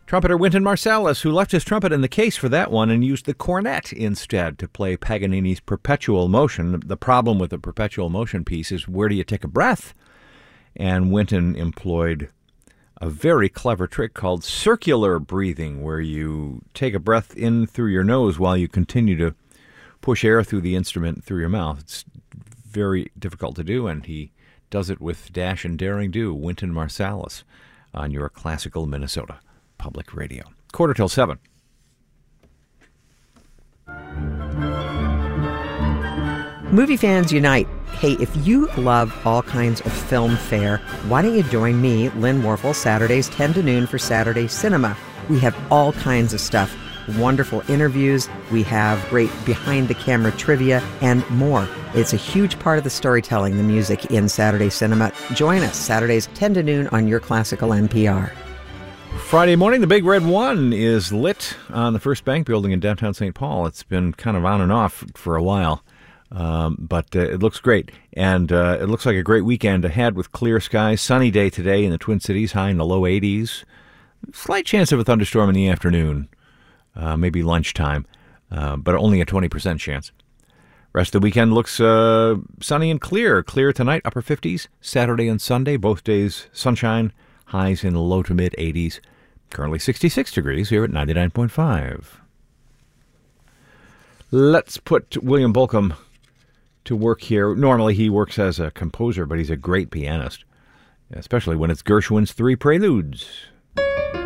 Trumpeter Wynton Marsalis, who left his trumpet in the case for that one and used the cornet instead to play Paganini's Perpetual Motion. The problem with the Perpetual Motion piece is, where do you take a breath? And Wynton employed a very clever trick called circular breathing, where you take a breath in through your nose while you continue to push air through the instrument through your mouth. It's very difficult to do, and he does it with dash and daring do. Wynton Marsalis on your Classical Minnesota Public Radio. 6:45. Movie fans unite. Hey, if you love all kinds of film fare, why don't you join me, Lynn Warfel, Saturdays 10 to noon for Saturday Cinema. We have all kinds of stuff. Wonderful interviews, we have great behind-the-camera trivia, and more. It's a huge part of the storytelling, the music in Saturday Cinema. Join us Saturdays 10 to noon on your Classical NPR. Friday morning, the Big Red One is lit on the First Bank Building in downtown St. Paul. It's been kind of on and off for a while, but it looks great. And it looks like a great weekend ahead with clear skies. Sunny day today in the Twin Cities, high in the low 80s. Slight chance of a thunderstorm in the afternoon. Maybe lunchtime, but only a 20% chance. Rest of the weekend looks sunny and clear. Clear tonight, upper 50s. Saturday and Sunday, both days sunshine. Highs in the low to mid 80s. Currently 66 degrees here at 99.5. Let's put William Bolcom to work here. Normally he works as a composer, but he's a great pianist, especially when it's Gershwin's Three Preludes.